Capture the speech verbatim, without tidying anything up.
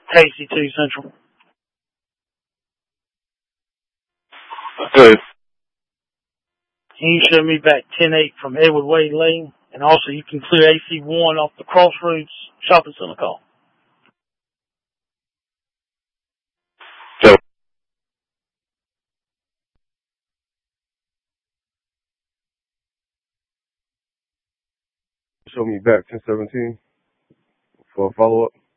Casey two Central. Good. Can you show me back ten eight from Edward Wade Lane? And also, you can clear A C one off the Crossroads Shopping Center call. So, show me back ten seventeen for a follow-up.